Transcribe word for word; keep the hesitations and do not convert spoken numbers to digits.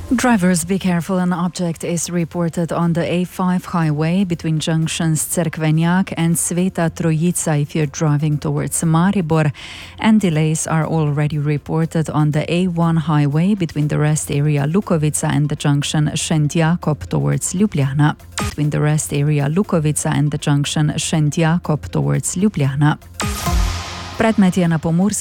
Drivers, be careful. An object is reported on the A five highway between junctions Cerkvenjak and Sveta Trojica if you're driving towards Maribor, and delays are already reported on the A one highway between the rest area Lukovica and the junction Šentjakov towards Ljubljana. Between the rest area Lukovica and the junction Šentjakov towards Ljubljana. Predmetje na Pomurski